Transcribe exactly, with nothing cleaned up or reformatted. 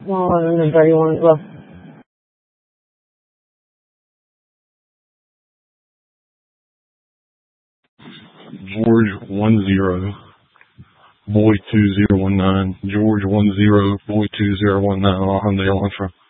one eleven thirty-one as well. George one zero, boy two zero one nine. George one zero, boy two zero one nine. Hyundai Elantra.